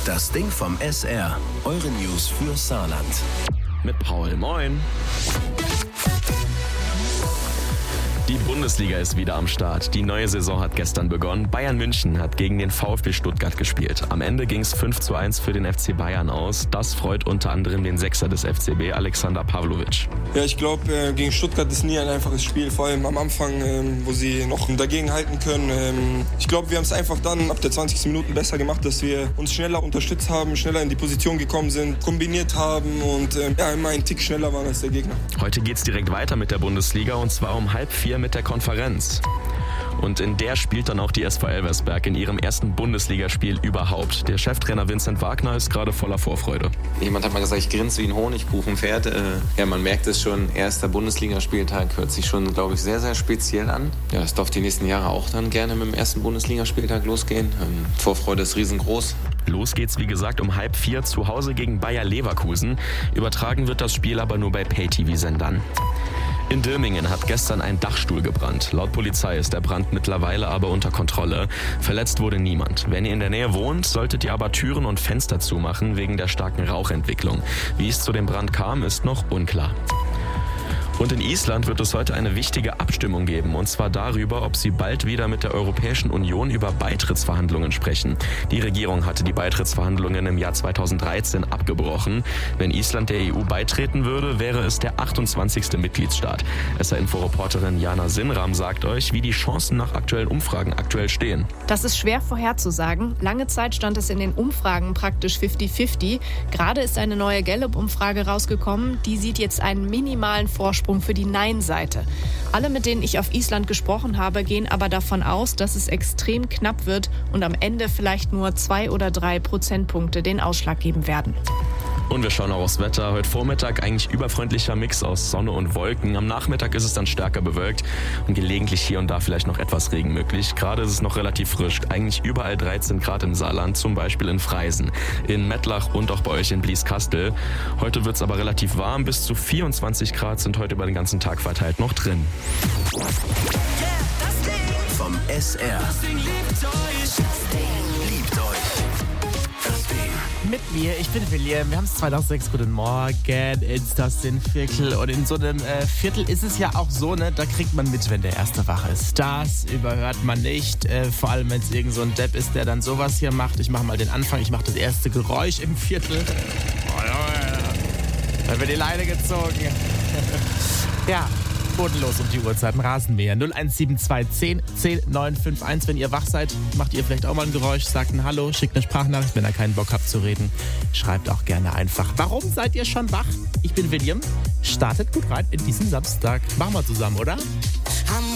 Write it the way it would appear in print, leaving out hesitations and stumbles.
Das Ding vom SR. Eure News für Saarland. Mit Paul. Moin. Die Bundesliga ist wieder am Start. Die neue Saison hat gestern begonnen. Bayern München hat gegen den VfB Stuttgart gespielt. Am Ende ging es 5:1 für den FC Bayern aus. Das freut unter anderem den Sechser des FCB, Alexander Pavlovic. Ja, ich glaube, gegen Stuttgart ist nie ein einfaches Spiel, vor allem am Anfang, wo sie noch dagegen halten können. Ich glaube, wir haben es einfach dann ab der 20. Minute besser gemacht, dass wir uns schneller unterstützt haben, schneller in die Position gekommen sind, kombiniert haben und immer einen Tick schneller waren als der Gegner. Heute geht's direkt weiter mit der Bundesliga und zwar um 3:30 mit der Konferenz. Und in der spielt dann auch die SV Elversberg in ihrem ersten Bundesligaspiel überhaupt. Der Cheftrainer Vincent Wagner ist gerade voller Vorfreude. Jemand hat mal gesagt, ich grinse wie ein Honigkuchenpferd. Ja, man merkt es schon, erster Bundesligaspieltag hört sich schon, glaube ich, sehr, sehr speziell an. Ja, es darf die nächsten Jahre auch dann gerne mit dem ersten Bundesligaspieltag losgehen. Vorfreude ist riesengroß. Los geht's, wie gesagt, um 3:30 zu Hause gegen Bayer Leverkusen. Übertragen wird das Spiel aber nur bei Pay-TV-Sendern. In Dülmingen hat gestern ein Dachstuhl gebrannt. Laut Polizei ist der Brand mittlerweile aber unter Kontrolle. Verletzt wurde niemand. Wenn ihr in der Nähe wohnt, solltet ihr aber Türen und Fenster zumachen wegen der starken Rauchentwicklung. Wie es zu dem Brand kam, ist noch unklar. Und in Island wird es heute eine wichtige Abstimmung geben, und zwar darüber, ob sie bald wieder mit der Europäischen Union über Beitrittsverhandlungen sprechen. Die Regierung hatte die Beitrittsverhandlungen im Jahr 2013 abgebrochen. Wenn Island der EU beitreten würde, wäre es der 28. Mitgliedsstaat. SR-Info-Reporterin Jana Sinram sagt euch, wie die Chancen nach aktuellen Umfragen aktuell stehen. Das ist schwer vorherzusagen. Lange Zeit stand es in den Umfragen praktisch 50-50. Gerade ist eine neue Gallup-Umfrage rausgekommen. Die sieht jetzt einen minimalen Vorsprung für die Nein-Seite. Alle, mit denen ich auf Island gesprochen habe, gehen aber davon aus, dass es extrem knapp wird und am Ende vielleicht nur 2 oder 3 Prozentpunkte den Ausschlag geben werden. Und wir schauen auch aufs Wetter. Heute Vormittag eigentlich überfreundlicher Mix aus Sonne und Wolken. Am Nachmittag ist es dann stärker bewölkt und gelegentlich hier und da vielleicht noch etwas Regen möglich. Gerade ist es noch relativ frisch. Eigentlich überall 13 Grad im Saarland, zum Beispiel in Freisen, in Mettlach und auch bei euch in Blieskastel. Heute wird es aber relativ warm. Bis zu 24 Grad sind heute über den ganzen Tag verteilt noch drin. Vom SR. Liebt euch. Das Ding. Mit mir, ich bin William, wir haben es 2006, guten Morgen, ins das Viertel. Und in so einem Viertel ist es ja auch so, ne, da kriegt man mit, wenn der Erste wach ist. Das überhört man nicht, vor allem wenn es irgend so ein Depp ist, der dann sowas hier macht. Ich mache mal den Anfang, ich mache das erste Geräusch im Viertel. Da wird die Leine gezogen. Ja. Bodenlos um die Uhrzeiten, Rasenmäher 0172 10 951. Wenn ihr wach seid, macht ihr vielleicht auch mal ein Geräusch, sagt ein Hallo, schickt eine Sprachnachricht, wenn ihr keinen Bock habt zu reden. Schreibt auch gerne einfach. Warum seid ihr schon wach? Ich bin William. Startet gut rein in diesen Samstag. Machen wir zusammen, oder?